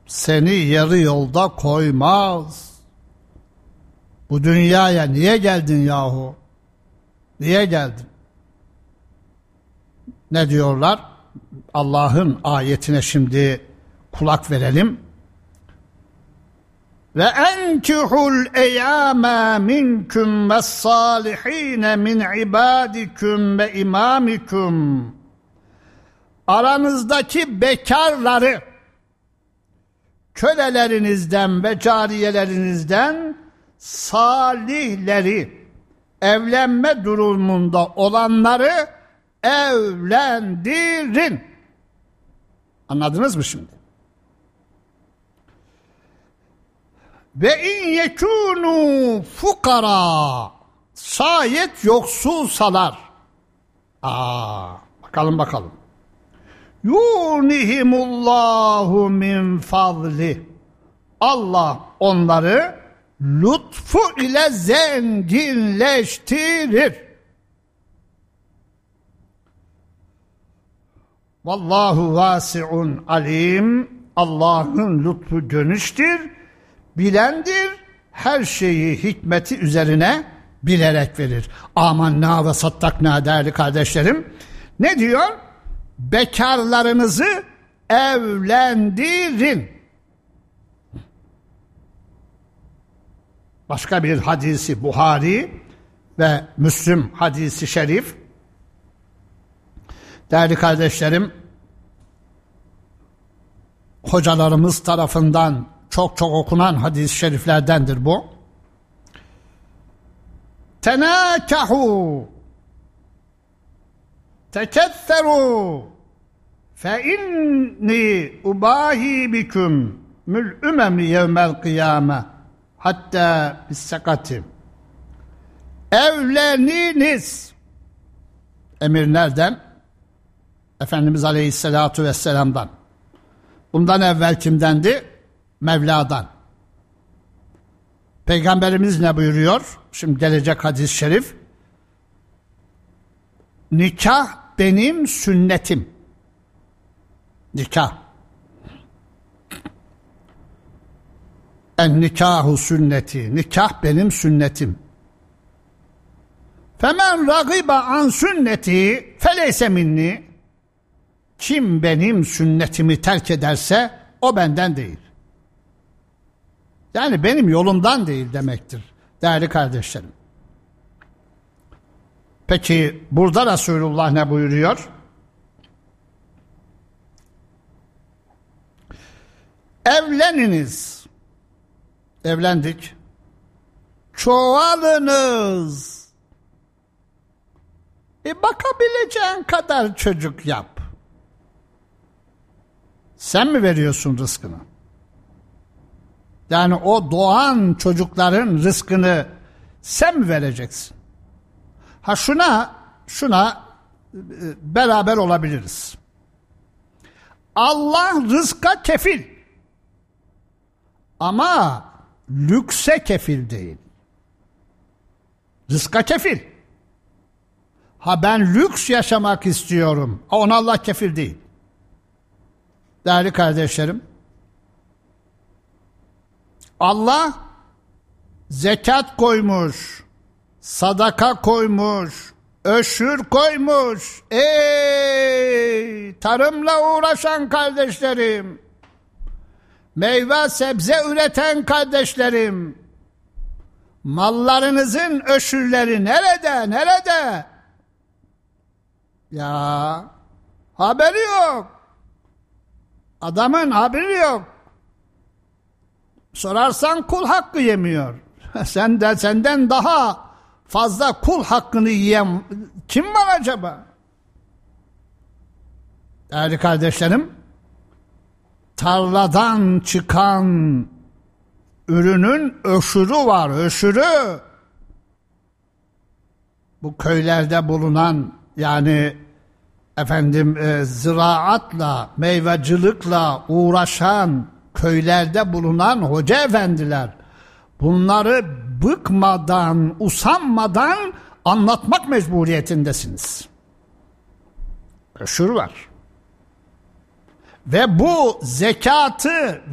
seni yarı yolda koymaz. Bu dünyaya niye geldin yahu? Niye geldin? Ne diyorlar? Allah'ın ayetine şimdi kulak verelim. Ve enkihul eyyâmâ minkum ve's-sâlihîne min ibâdikum ve imâmikum. Aranızdaki bekarları, kölelerinizden ve cariyelerinizden salihleri, evlenme durumunda olanları evlendirin. Anladınız mı şimdi? Ve in yekûnû fukara, şayet yoksulsalar, bakalım. Yûnihimullahu min fadli, Allah onları lütfu ile zenginleştirir. Vallahu vasi'un alim, Allah'ın lütfu geniştir, bilendir, her şeyi hikmeti üzerine bilerek verir. Amannâ ve sattaknâ değerli kardeşlerim. Ne diyor? Bekarlarınızı evlendirin. Başka bir hadisi Buhari ve Müslim hadisi şerif. Değerli kardeşlerim, hocalarımız tarafından çok okunan hadis-i şeriflerdendir bu. Tenâkahû teketherû fe inni ubâhî biküm mül'ümemi yevmel kıyâme hatta bis-sakati. Evleniniz. Emir nereden? Efendimiz Aleyhisselatu Vesselam'dan. Bundan evvel kimdendi? Mevla'dan. Peygamberimiz ne buyuruyor? Şimdi gelecek hadis-i şerif. Nikah benim sünnetim. Nikah. En nikahu sünneti. Nikah benim sünnetim. Femen ragiba an sünneti feleyse minni. Kim benim sünnetimi terk ederse o benden değil. Yani benim yolumdan değil demektir değerli kardeşlerim. Peki burada Resulullah ne buyuruyor? Evleniniz. Evlendik. Çoğalınız. Bakabileceğin kadar çocuk yap. Sen mi veriyorsun rızkını? Yani o doğan çocukların rızkını sen mi vereceksin? Şuna beraber olabiliriz. Allah rızka kefil. Ama lükse kefil değil. Rızka kefil. Ben lüks yaşamak istiyorum. Ona Allah kefil değil. Değerli kardeşlerim, Allah zekat koymuş, sadaka koymuş, öşür koymuş. Ey tarımla uğraşan kardeşlerim, meyve sebze üreten kardeşlerim, mallarınızın öşürleri nerede? Ya haberi yok. Adamın haberi yok. Sorarsan kul hakkı yemiyor. Senden daha fazla kul hakkını yiyen kim var acaba? Değerli kardeşlerim, tarladan çıkan ürünün öşürü var, öşürü. Bu köylerde bulunan, yani ziraatla, meyvacılıkla uğraşan köylerde bulunan hoca efendiler, bunları bıkmadan, usanmadan anlatmak mecburiyetindesiniz. Öşür var. Ve bu zekatı